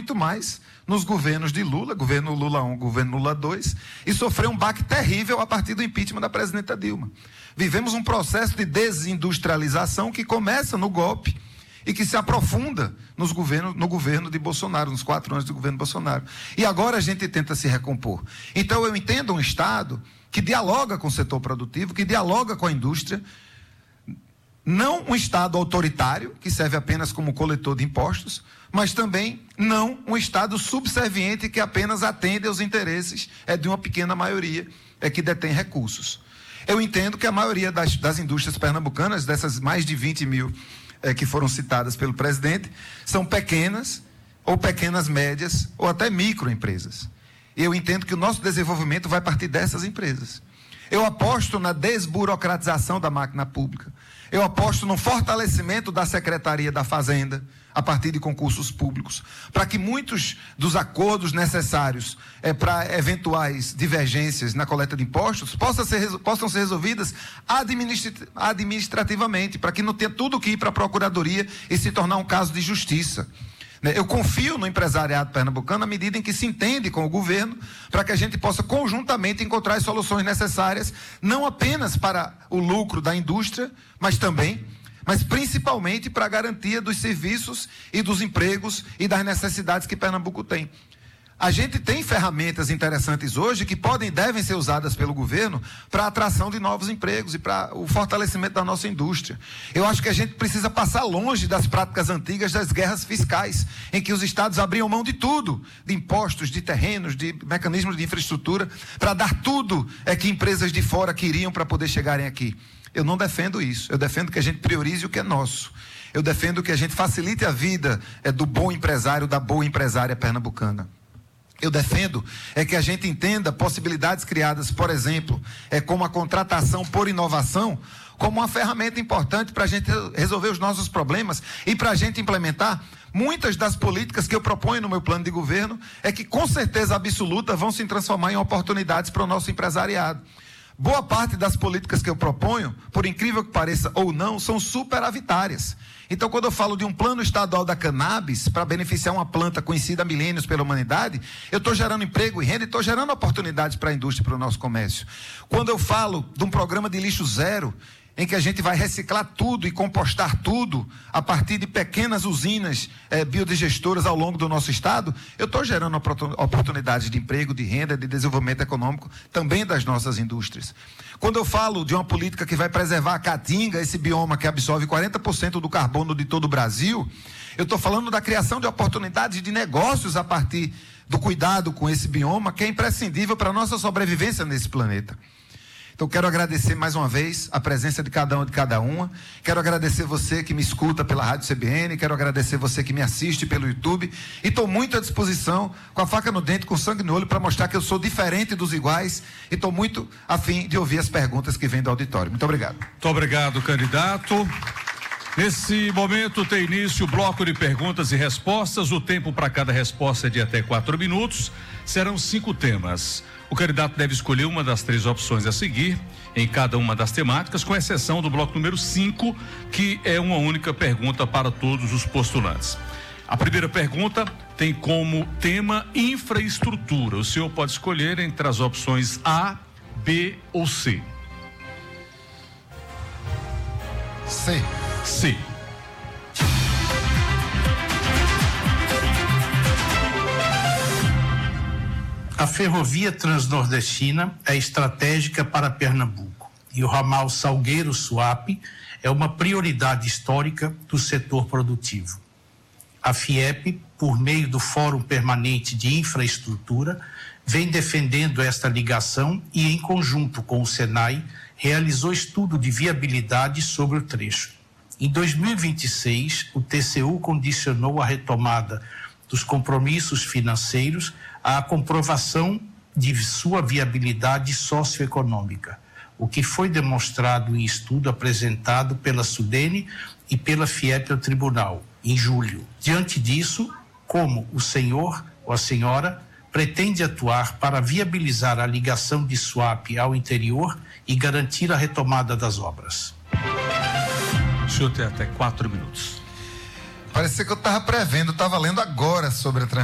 muito mais nos governos de Lula, governo Lula 1, governo Lula 2, e sofreu um baque terrível a partir do impeachment da presidenta Dilma. Vivemos um processo de desindustrialização que começa no golpe e que se aprofunda no governo de Bolsonaro, nos 4 anos do governo Bolsonaro. E agora a gente tenta se recompor. Então eu entendo um Estado que dialoga com o setor produtivo, que dialoga com a indústria, não um Estado autoritário, que serve apenas como coletor de impostos, mas também não um Estado subserviente que apenas atende aos interesses de uma pequena maioria que detém recursos. Eu entendo que a maioria das indústrias pernambucanas, dessas mais de 20 mil que foram citadas pelo presidente, são pequenas ou pequenas médias ou até microempresas. Eu entendo que o nosso desenvolvimento vai partir dessas empresas. Eu aposto na desburocratização da máquina pública. Eu aposto no fortalecimento da Secretaria da Fazenda, a partir de concursos públicos, para que muitos dos acordos necessários para eventuais divergências na coleta de impostos possam ser resolvidas administrativamente, para que não tenha tudo que ir para a Procuradoria e se tornar um caso de justiça. Eu confio no empresariado pernambucano à medida em que se entende com o governo para que a gente possa conjuntamente encontrar as soluções necessárias, não apenas para o lucro da indústria, mas principalmente para a garantia dos serviços e dos empregos e das necessidades que Pernambuco tem. A gente tem ferramentas interessantes hoje que podem e devem ser usadas pelo governo para a atração de novos empregos e para o fortalecimento da nossa indústria. Eu acho que a gente precisa passar longe das práticas antigas das guerras fiscais, em que os estados abriam mão de tudo, de impostos, de terrenos, de mecanismos de infraestrutura, para dar tudo que empresas de fora queriam para poder chegarem aqui. Eu não defendo isso. Eu defendo que a gente priorize o que é nosso. Eu defendo que a gente facilite a vida do bom empresário, da boa empresária pernambucana. Eu defendo que a gente entenda possibilidades criadas, por exemplo, como a contratação por inovação, como uma ferramenta importante para a gente resolver os nossos problemas e para a gente implementar muitas das políticas que eu proponho no meu plano de governo, que com certeza absoluta vão se transformar em oportunidades para o nosso empresariado. Boa parte das políticas que eu proponho, por incrível que pareça ou não, são superavitárias. Então, quando eu falo de um plano estadual da cannabis para beneficiar uma planta conhecida há milênios pela humanidade, eu estou gerando emprego e renda e estou gerando oportunidades para a indústria e para o nosso comércio. Quando eu falo de um programa de lixo zero, em que a gente vai reciclar tudo e compostar tudo a partir de pequenas usinas biodigestoras ao longo do nosso estado, eu estou gerando oportunidades de emprego, de renda, de desenvolvimento econômico também das nossas indústrias. Quando eu falo de uma política que vai preservar a caatinga, esse bioma que absorve 40% do carbono de todo o Brasil, eu estou falando da criação de oportunidades de negócios a partir do cuidado com esse bioma, que é imprescindível para a nossa sobrevivência nesse planeta. Então, quero agradecer mais uma vez a presença de cada um e de cada uma. Quero agradecer você que me escuta pela Rádio CBN, quero agradecer você que me assiste pelo YouTube. E estou muito à disposição, com a faca no dente, com sangue no olho, para mostrar que eu sou diferente dos iguais. E estou muito afim de ouvir as perguntas que vêm do auditório. Muito obrigado. Muito obrigado, candidato. Nesse momento tem início o bloco de perguntas e respostas. O tempo para cada resposta é de até 4 minutos. Serão 5 temas. O candidato deve escolher uma das 3 opções a seguir em cada uma das temáticas, com exceção do bloco número 5, que é uma única pergunta para todos os postulantes. A primeira pergunta tem como tema infraestrutura. O senhor pode escolher entre as opções A, B ou C. C. C. A ferrovia transnordestina é estratégica para Pernambuco e o ramal Salgueiro-Suape é uma prioridade histórica do setor produtivo. A FIEP, por meio do Fórum Permanente de Infraestrutura, vem defendendo esta ligação e, em conjunto com o SENAI, realizou estudo de viabilidade sobre o trecho. Em 2026, o TCU condicionou a retomada dos compromissos financeiros à comprovação de sua viabilidade socioeconômica, o que foi demonstrado em estudo apresentado pela SUDENE e pela FIEP ao tribunal, em julho. Diante disso, como o senhor ou a senhora pretende atuar para viabilizar a ligação de Suape ao interior e garantir a retomada das obras? O senhor tem até 4 minutos. Parecia que eu estava prevendo, estava lendo agora sobre a